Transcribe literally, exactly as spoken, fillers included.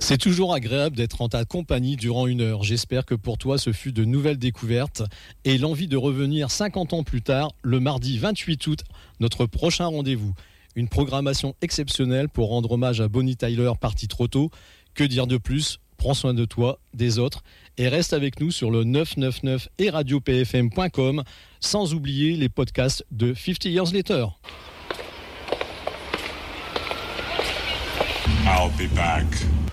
C'est toujours agréable d'être en ta compagnie durant une heure. J'espère que pour toi, ce fut de nouvelles découvertes et l'envie de revenir cinquante ans plus tard, le mardi vingt-huit août, notre prochain rendez-vous. Une programmation exceptionnelle pour rendre hommage à Bonnie Tyler, parti trop tôt. Que dire de plus ? Prends soin de toi, des autres et reste avec nous sur le neuf cent quatre-vingt-neuf et radio p f m point com, sans oublier les podcasts de fifty years later. I'll be back.